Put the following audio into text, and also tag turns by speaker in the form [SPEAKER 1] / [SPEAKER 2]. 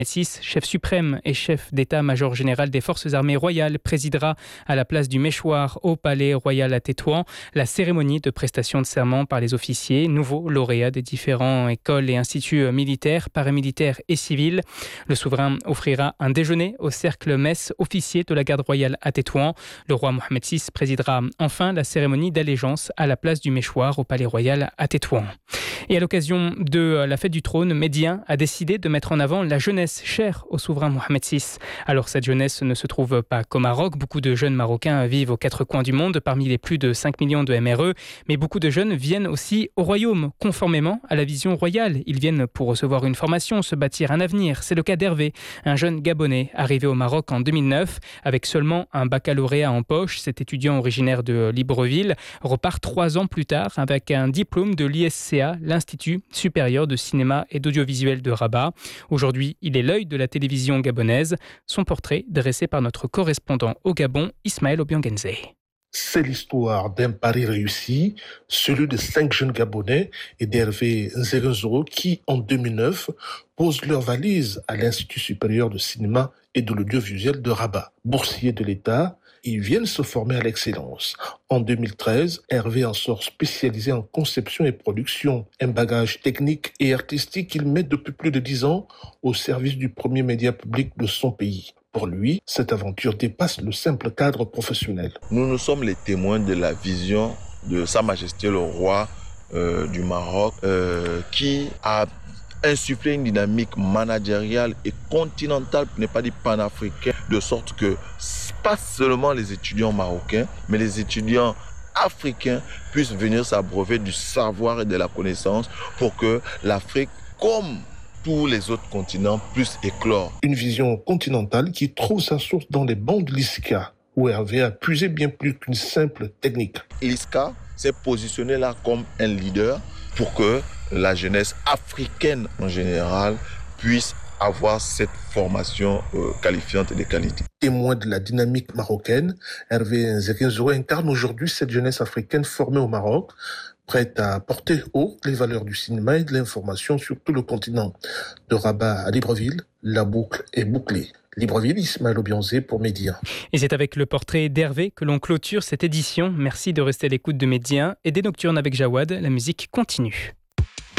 [SPEAKER 1] VI, chef suprême et chef d'état-major général des forces armées royales, présidera à la place du Méchoir au Palais Royal à Tétouan la cérémonie de prestation de serment par les officiers, nouveaux lauréats des différentes écoles et instituts militaires, paramilitaires et civils. Le souverain offrira un déjeuner au cercle messe officier de la garde royale à Tétouan. Le roi Mohamed VI présidera enfin la cérémonie d'allégeance à la place du Méchoir au Palais Royal à Tétouan. Et à l'occasion de la fête du trône, Médien a décidé de mettre en avant la jeunesse chère au souverain Mohamed VI. Alors cette jeunesse ne se trouve pas qu'au Maroc. Beaucoup de jeunes Marocains vivent aux quatre coins du monde, parmi les plus de 5 millions de MRE. Mais beaucoup de jeunes viennent aussi au royaume, conformément à la vision royale. Ils viennent pour recevoir une formation, se bâtir un avenir. C'est le cas d'Hervé, un jeune Gabonais arrivé au Maroc en 2009. Avec seulement un baccalauréat en poche, cet étudiant originaire de Libreville repart 3 ans plus tard avec un diplôme de l'ISCA, l'Institut supérieur de cinéma et d'audiovisuel de Rabat. Aujourd'hui, il est l'œil de la télévision gabonaise. Son portrait dressé par notre correspondant au Gabon, Ismaël Obiangenze.
[SPEAKER 2] C'est l'histoire d'un pari réussi, celui de 5 jeunes Gabonais et d'Hervé Nzerezo qui, en 2009, posent leurs valises à l'Institut supérieur de cinéma et de l'audiovisuel de Rabat. Boursiers de l'État, ils viennent se former à l'excellence. En 2013, Hervé en sort spécialisé en conception et production, un bagage technique et artistique qu'il met depuis plus de 10 ans au service du premier média public de son pays. Pour lui, cette aventure dépasse le simple cadre professionnel.
[SPEAKER 3] Nous sommes les témoins de la vision de Sa Majesté le Roi du Maroc qui a insufflé une dynamique managériale et continentale, pour ne pas dire panafricaine, de sorte que pas seulement les étudiants marocains, mais les étudiants africains puissent venir s'abreuver du savoir et de la connaissance pour que l'Afrique, comme tous les autres continents, puissent éclore.
[SPEAKER 2] Une vision continentale qui trouve sa source dans les bancs de l'ISCA, où Hervé a puisé bien plus qu'une simple technique.
[SPEAKER 3] L'ISCA s'est positionné là comme un leader pour que la jeunesse africaine en général puisse avoir cette formation qualifiante et de qualité.
[SPEAKER 2] Témoin de la dynamique marocaine, Hervé Nzerezo incarne aujourd'hui cette jeunesse africaine formée au Maroc, prête à porter haut les valeurs du cinéma et de l'information sur tout le continent. De Rabat à Libreville, la boucle est bouclée. Libreville, Ismaël Obianze pour Médien.
[SPEAKER 1] Et c'est avec le portrait d'Hervé que l'on clôture cette édition. Merci de rester à l'écoute de Médien et des Nocturnes avec Jawad. La musique continue.